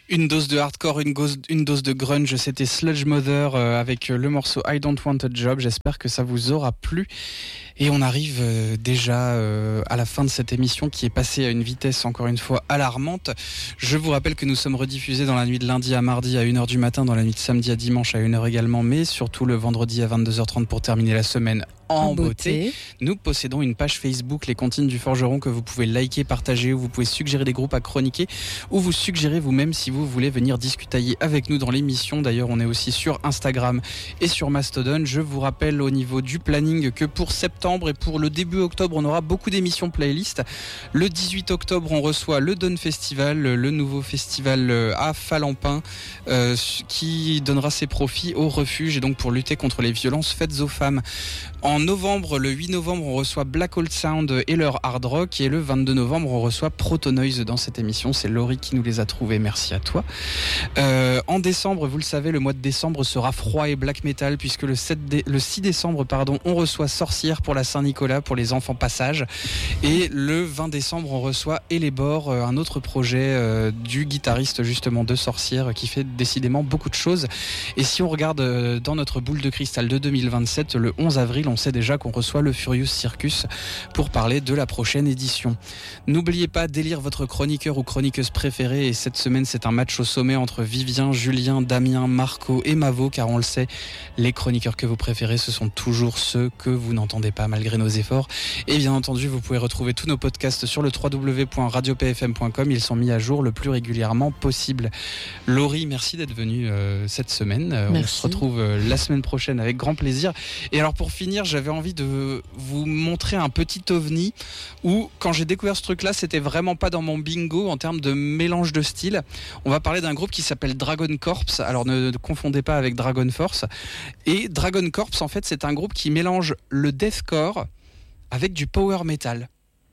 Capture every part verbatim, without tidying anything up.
Une dose de hardcore, une, gose, une dose de grunge, c'était Sludge Mother euh, avec le morceau I Don't Want a Job. J'espère que ça vous aura plu. Et on arrive euh, déjà euh, à la fin de cette émission qui est passée à une vitesse encore une fois alarmante. Je vous rappelle que nous sommes rediffusés dans la nuit de lundi à mardi à une heure du matin, dans la nuit de samedi à dimanche à une heure également, mais surtout le vendredi à vingt-deux heures trente pour terminer la semaine en, en beauté. beauté. Nous possédons une page Facebook, Les Comptines du Forgeron, que vous pouvez liker, partager, où vous pouvez suggérer des groupes à chroniquer, ou vous suggérer vous-même si vous voulez venir discutailler avec nous dans l'émission. D'ailleurs, on est aussi sur Instagram et sur Mastodon. Je vous rappelle au niveau du planning que pour septembre et pour le début octobre, on aura beaucoup d'émissions playlist. Le dix-huit octobre, on reçoit le Dawn Festival, le nouveau festival à Falampin, euh, qui donnera ses profits au refuge et donc pour lutter contre les violences faites aux femmes. En novembre, le huit novembre, on reçoit Black Hole Sound et leur hard rock, et le vingt-deux novembre, on reçoit Protonoise dans cette émission. C'est Laurie qui nous les a trouvés, merci à toi. Euh, en décembre, vous le savez, le mois de décembre sera froid et black metal, puisque le, sept dé- le six décembre, pardon, on reçoit Sorcière pour la Saint-Nicolas, pour les enfants passage, et le vingt décembre, on reçoit Elébor, un autre projet euh, du guitariste justement de Sorcière, qui fait décidément beaucoup de choses. Et si on regarde euh, dans notre boule de cristal de deux mille vingt-sept, le onze avril, on sait déjà qu'on reçoit le Furious Circus pour parler de la prochaine édition. N'oubliez pas d'élire votre chroniqueur ou chroniqueuse préférée, et cette semaine c'est un match au sommet entre Vivien, Julien, Damien, Marco et Mavo, car on le sait, les chroniqueurs que vous préférez, ce sont toujours ceux que vous n'entendez pas malgré nos efforts. Et bien entendu, vous pouvez retrouver tous nos podcasts sur le w w w point radio p f m point com, ils sont mis à jour le plus régulièrement possible. Laurie, merci d'être venue euh, cette semaine. Euh, on se retrouve euh, la semaine prochaine avec grand plaisir. Et alors pour finir, j'avais envie de vous montrer un petit ovni où, quand j'ai découvert ce truc-là, c'était vraiment pas dans mon bingo en termes de mélange de styles. On va parler d'un groupe qui s'appelle Dragon Corps. Alors ne, ne confondez pas avec Dragon Force. Et Dragon Corps, en fait, c'est un groupe qui mélange le deathcore avec du power metal.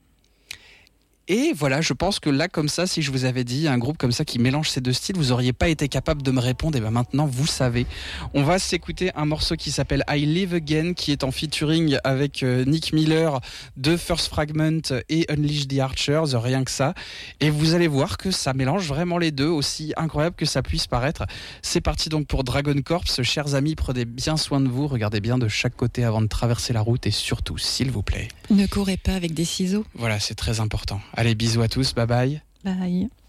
Et voilà, je pense que là, comme ça, si je vous avais dit un groupe comme ça qui mélange ces deux styles, vous auriez pas été capable de me répondre. Et bien maintenant, vous savez. On va s'écouter un morceau qui s'appelle I Live Again, qui est en featuring avec euh, Nick Miller de First Fragment et Unleash the Archers, rien que ça. Et vous allez voir que ça mélange vraiment les deux, aussi incroyable que ça puisse paraître. C'est parti donc pour Dragon Corps. Chers amis, prenez bien soin de vous, regardez bien de chaque côté avant de traverser la route, et surtout, s'il vous plaît, ne courez pas avec des ciseaux. Voilà, c'est très important. Allez, bisous à tous, bye bye. Bye.